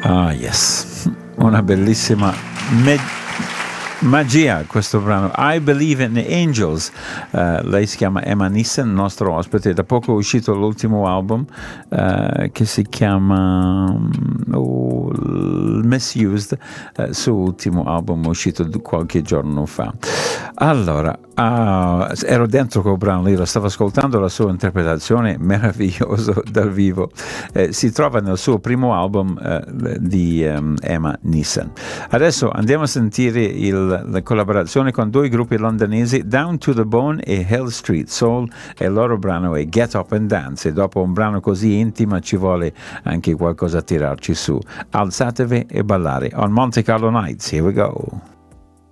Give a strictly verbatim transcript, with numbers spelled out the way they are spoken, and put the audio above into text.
Ah, yes, una bellissima me- magia questo brano. I Believe in the Angels. Uh, lei si chiama Emma Nissen, nostro ospite. Da poco è uscito l'ultimo album uh, che si chiama um, oh, Misused, uh, suo ultimo album uscito qualche giorno fa. Allora, uh, ero dentro quel brano lì, lo stavo ascoltando, la sua interpretazione meravigliosa dal vivo. Eh, si trova nel suo primo album uh, di um, Emma Nissen. Adesso andiamo a sentire il, la collaborazione con due gruppi londonesi, Down to the Bone e Hill Street Soul, e il loro brano è Get Up and Dance. E dopo un brano così intimo ci vuole anche qualcosa a tirarci su. Alzatevi e ballare on Monte Carlo Nights. Here we go.